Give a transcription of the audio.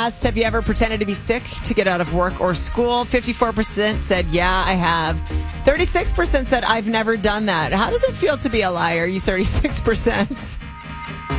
asked, have you ever pretended to be sick to get out of work or school? 54% said, yeah, I have. 36% said, I've never done that. How does it feel to be a liar, you 36%?